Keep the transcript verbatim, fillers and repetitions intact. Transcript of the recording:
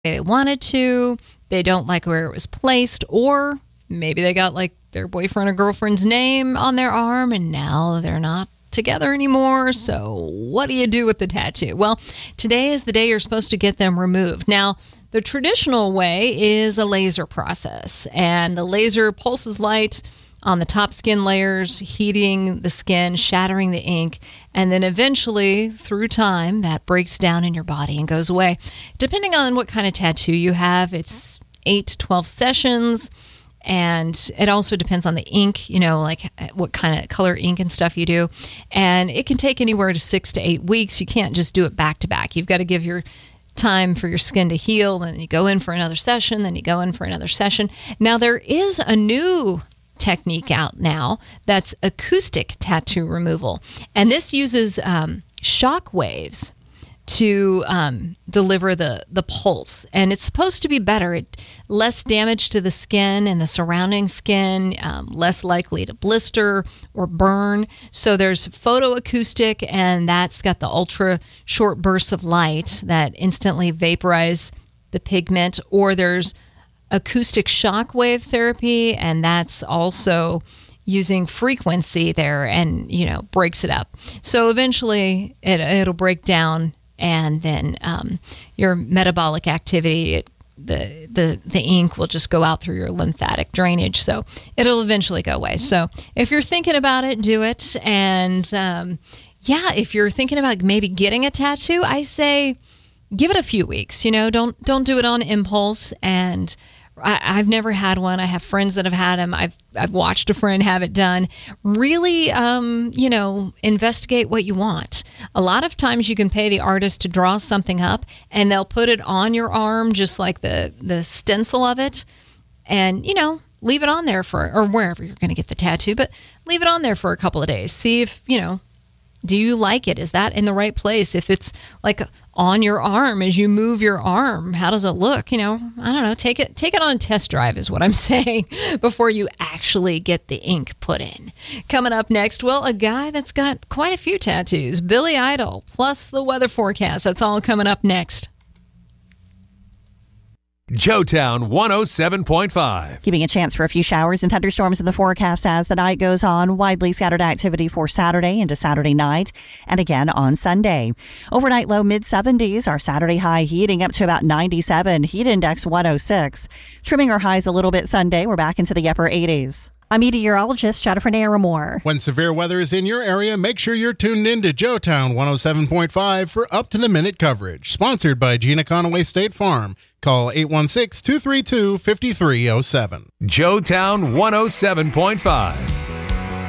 they wanted to, they don't like where it was placed, or maybe they got like their boyfriend or girlfriend's name on their arm and now they're not together anymore. So what do you do with the tattoo? Well, today is the day you're supposed to get them removed. Now, the traditional way is a laser process, and the laser pulses light on the top skin layers, heating the skin, shattering the ink, and then eventually, through time, that breaks down in your body and goes away. Depending on what kind of tattoo you have, it's eight to twelve sessions, and it also depends on the ink, you know, like what kind of color ink and stuff you do. And it can take anywhere to six to eight weeks. You can't just do it back to back. You've got to give your time for your skin to heal, then you go in for another session, then you go in for another session. Now, there is a new technique out now that's acoustic tattoo removal, and this uses um, shock waves to um, deliver the the pulse, and it's supposed to be better. It less damage to the skin and the surrounding skin, um, less likely to blister or burn. So there's photoacoustic, and that's got the ultra short bursts of light that instantly vaporize the pigment, or there's acoustic shock wave therapy, and that's also using frequency there and, you know, breaks it up. So eventually it, it'll break down, and then um, your metabolic activity, it, the, the, the ink will just go out through your lymphatic drainage. So it'll eventually go away. So if you're thinking about it, do it. And um, yeah, if you're thinking about maybe getting a tattoo, I say give it a few weeks. You know, don't don't do it on impulse. And I, I've never had one. I have friends that have had them. I've I've watched a friend have it done. Really, um, you know, investigate what you want. A lot of times you can pay the artist to draw something up, and they'll put it on your arm, just like the, the stencil of it, and, you know, leave it on there for, or wherever you're going to get the tattoo, but leave it on there for a couple of days. See if, you know, do you like it? Is that in the right place? If it's like on your arm as you move your arm, how does it look? You know, I don't know. Take it take it on a test drive is what I'm saying before you actually get the ink put in. Coming up next, well, a guy that's got quite a few tattoos, Billy Idol, plus the weather forecast. That's all coming up next. Joetown one oh seven point five. Keeping a chance for a few showers and thunderstorms in the forecast as the night goes on. Widely scattered activity for Saturday into Saturday night and again on Sunday. Overnight low mid seventies. Our Saturday high heating up to about ninety-seven. Heat index one oh six. Trimming our highs a little bit Sunday. We're back into the upper eighties. I'm meteorologist Jennifer Naramore. When severe weather is in your area, make sure you're tuned in to Joetown one oh seven point five for up-to-the-minute coverage. Sponsored by Gina Conaway State Farm. Call eight one six, two three two, five three oh seven. Joetown one oh seven point five.